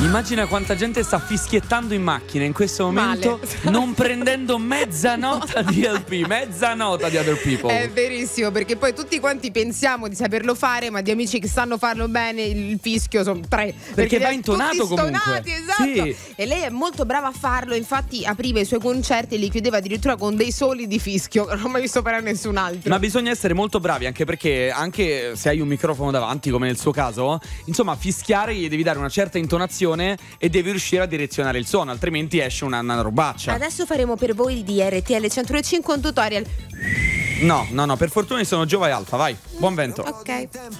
Immagina quanta gente sta fischiettando in macchina in questo momento, non prendendo mezza nota di LP, mezza nota di Other People. È verissimo, perché poi tutti quanti pensiamo di saperlo fare, ma di amici che sanno farlo bene il fischio sono 3. Perché va intonato tutti comunque. Stonati, esatto. Sì. E lei è molto brava a farlo, infatti apriva i suoi concerti e li chiudeva addirittura con dei soli di fischio, non ho mai visto fare a nessun altro. Ma bisogna essere molto bravi, anche perché anche se hai un microfono davanti, come nel suo caso, insomma, fischiare gli devi dare una certa intonazione e devi riuscire a direzionare il suono, altrimenti esce una robaccia. Adesso faremo per voi di RTL 105 un tutorial. No, per fortuna sono Giova e Alfa, vai, buon vento. Ok.